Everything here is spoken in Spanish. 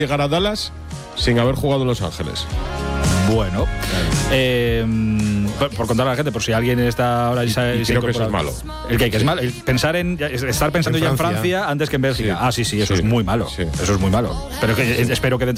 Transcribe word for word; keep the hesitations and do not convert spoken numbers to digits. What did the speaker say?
llegar a Dallas sin haber jugado en Los Ángeles. Bueno, eh, por, por contar a la gente, por si alguien está ahora y, y, se, y se creo que eso es malo. ¿El qué? Que es malo. El pensar en estar pensando en ya en Francia antes que en Bélgica. Sí, ah, sí, sí, eso sí, es muy malo. Sí. Eso es muy malo. Pero que, espero que dentro